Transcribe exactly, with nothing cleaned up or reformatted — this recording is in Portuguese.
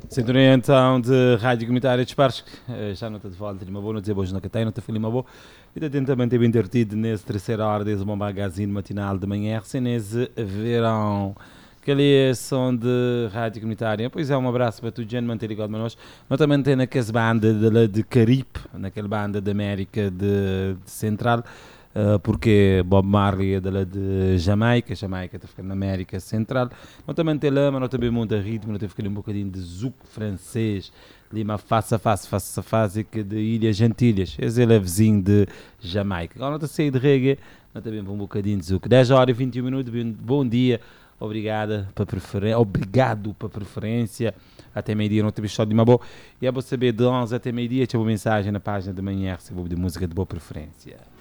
Sintonia então de Rádio Comunitária de Esparros, já não está de volta de uma boa, não dizer hoje não tem, não está feliz uma boa. E atentamente bem divertido nesse terceira hora desse bom magazine matinal de manhã, nesse verão. Que som de Rádio Comunitária. Pois é, um abraço para todos, gente, manter ligado connosco. Nós também temos naquelas bandas de, de Caribe, naquela banda da América de, de Central, uh, porque Bob Marley é de, de Jamaica, Jamaica está ficando na América Central. Nós também temos lá, mas nós também muito ritmo, nós temos ficando um bocadinho de zouk francês, ali uma face a face, face a face que de Ilhas Gentilhas. Esse é vizinho de Jamaica. Agora nós estamos a sair de reggae, nós também um bocadinho de zouk. dez horas e vinte e um minutos, bom dia. Obrigada para preferência, obrigado para preferência. Até meio-dia não teve episódio de uma boa. E é para saber de onze até meio-dia, tinha uma mensagem na página de manhã, recebo de música de boa preferência.